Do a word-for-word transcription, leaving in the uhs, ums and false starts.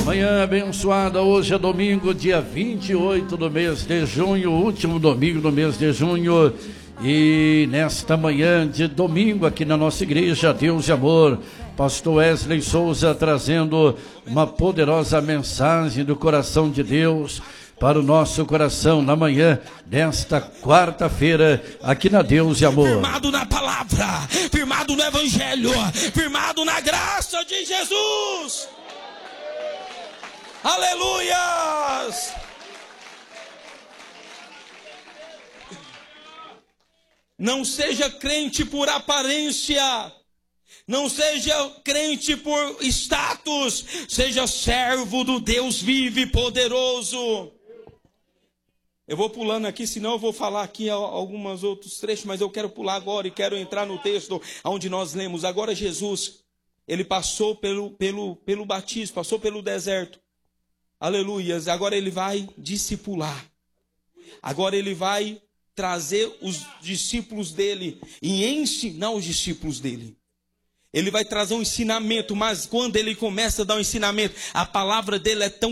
Manhã abençoada, hoje é domingo, dia vinte e oito do mês de junho, último domingo do mês de junho. E nesta manhã de domingo aqui na nossa igreja, Deus e Amor, pastor Wesley Souza trazendo uma poderosa mensagem do coração de Deus para o nosso coração na manhã desta quarta-feira aqui na Deus e Amor. Firmado na palavra, firmado no evangelho, firmado na graça de Jesus. Aleluias! Não seja crente por aparência, não seja crente por status, seja servo do Deus vivo e poderoso. Eu vou pulando aqui, senão eu vou falar aqui alguns outros trechos, mas eu quero pular agora e quero entrar no texto onde nós lemos. Agora Jesus, ele passou pelo, pelo, pelo batismo, passou pelo deserto. Aleluias, agora ele vai discipular. Agora ele vai trazer os discípulos dele e ensinar os discípulos dele. Ele vai trazer um ensinamento, mas quando ele começa a dar um ensinamento, a palavra dele é tão